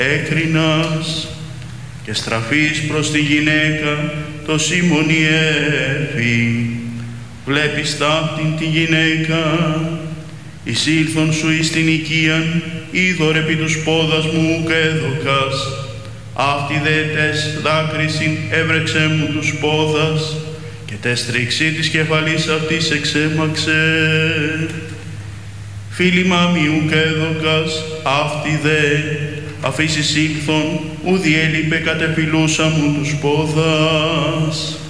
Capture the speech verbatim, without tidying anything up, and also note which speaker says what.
Speaker 1: έκρινας και στραφείς προς τη γυναίκα το σημονιεύει. Βλέπεις ταύτην τη γυναίκα, εισήλθον σου εις την οικίαν, είδωρ επί τους πόδας μου ουκ έδωκας. Αυτή δε τες δάκρυσιν έβρεξε μου τους πόδας, και τες τρίξη της κεφαλής αυτής εξέμαξε. Φίλοι μάμι ουκ έδωκας, αυτή δε αφήσεις ήλθον, ου διέλειπε κατεπιλούσα μου τους πόδας.